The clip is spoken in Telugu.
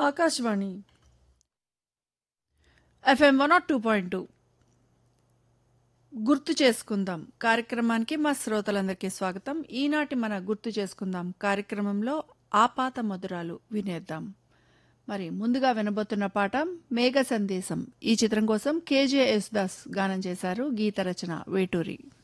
ఆకాశవాణి ఎఫ్ఎం 102.2 గుర్తు చేసుకుందాం కార్యక్రమానికి మా శ్రోతలందరికీ స్వాగతం. ఈనాటి మన గుర్తు చేసుకుందాం కార్యక్రమంలో ఆపాత మధురాలు వినేద్దాం. మరి ముందుగా వినబోతున్న పాట మేఘ సందేశం. ఈ చిత్రం కోసం కేజే యేసుదాస్ గానం చేశారు. గీత రచన వేటూరి.